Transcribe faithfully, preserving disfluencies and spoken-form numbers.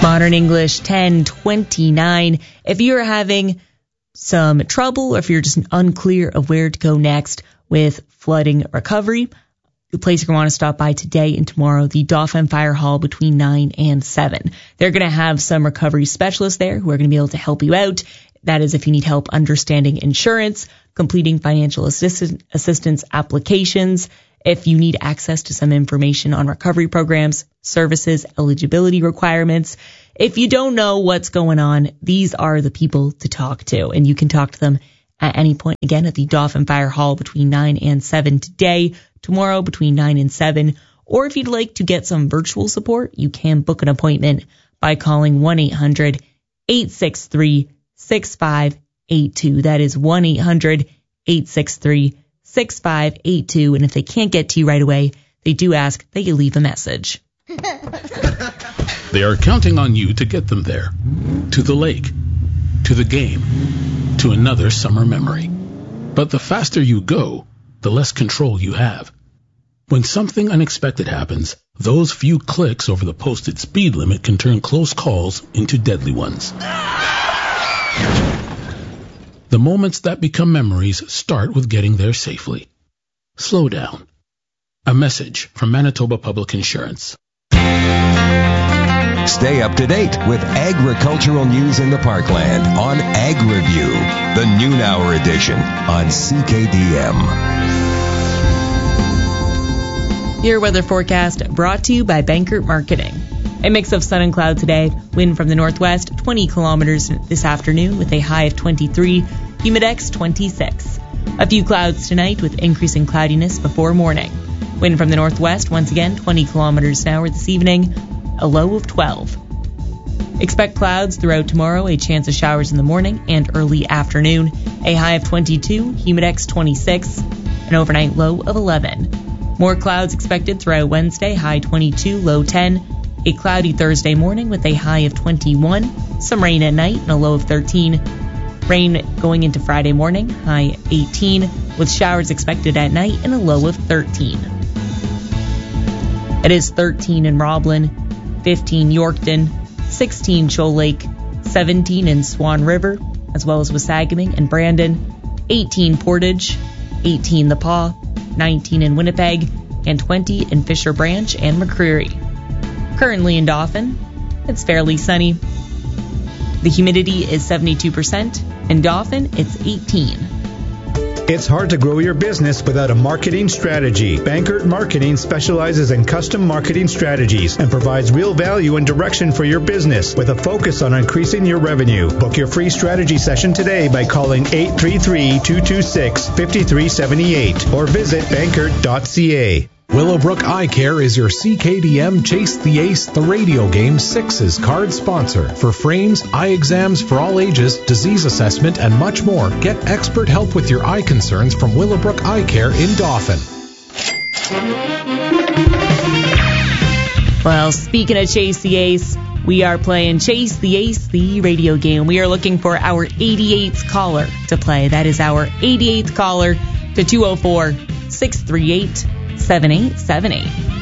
Modern English ten twenty-nine. If you're having some trouble or if you're just unclear of where to go next with flooding recovery, the place you're going to want to stop by today and tomorrow, the Dauphin Fire Hall between nine and seven. They're going to have some recovery specialists there who are going to be able to help you out. That is if you need help understanding insurance, completing financial assist- assistance applications, if you need access to some information on recovery programs, services, eligibility requirements. If you don't know what's going on, these are the people to talk to, and you can talk to them at any point, again, at the Dauphin Fire Hall between nine and seven today, tomorrow between nine and seven. Or if you'd like to get some virtual support, you can book an appointment by calling one eight hundred eight six three six five eight two. That is one eight hundred eight six three six five eight two. And if they can't get to you right away, they do ask that you leave a message. They are counting on you to get them there, to the lake, to the game, to another summer memory. But the faster you go, the less control you have. When something unexpected happens, those few clicks over the posted speed limit can turn close calls into deadly ones. The moments that become memories start with getting there safely. Slow down. A message from Manitoba Public Insurance. Stay up to date with agricultural news in the Parkland on Ag Review, the noon hour edition on C K D M. Your weather forecast brought to you by Bankert Marketing. A mix of sun and cloud today. Wind from the northwest, twenty kilometers this afternoon with a high of twenty-three. Humidex twenty-six. A few clouds tonight with increasing cloudiness before morning. Wind from the northwest, once again, twenty kilometers an hour this evening. A low of twelve. Expect clouds throughout tomorrow, a chance of showers in the morning and early afternoon. A high of twenty-two, Humidex twenty-six, an overnight low of eleven. More clouds expected throughout Wednesday, high twenty-two, low ten. A cloudy Thursday morning with a high of twenty-one. Some rain at night and a low of thirteen. Rain going into Friday morning, high eighteen, with showers expected at night and a low of thirteen. It is thirteen in Roblin, fifteen Yorkton, sixteen Shoal Lake, seventeen in Swan River, as well as Wasagaming and Brandon, eighteen Portage, eighteen The Paw, nineteen in Winnipeg, and twenty in Fisher Branch and McCreary. Currently in Dauphin, it's fairly sunny. The humidity is seventy-two percent. In Dauphin, it's eighteen. It's hard to grow your business without a marketing strategy. Bankert Marketing specializes in custom marketing strategies and provides real value and direction for your business with a focus on increasing your revenue. Book your free strategy session today by calling eight three three, two two six, five three seven eight or visit bankert dot c a. Willowbrook Eye Care is your C K D M Chase the Ace, the radio game sixes card sponsor. For frames, eye exams for all ages, disease assessment, and much more, get expert help with your eye concerns from Willowbrook Eye Care in Dauphin. Well, speaking of Chase the Ace, we are playing Chase the Ace, the radio game. We are looking for our eighty-eighth caller to play. That is our eighty-eighth caller to two oh four, six three eight, seven eight seven eight.